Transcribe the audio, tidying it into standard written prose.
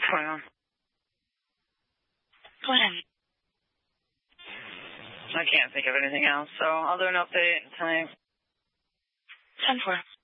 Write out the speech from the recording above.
21. Go ahead. I can't think of anything else, so I'll do an update tonight. 10-4.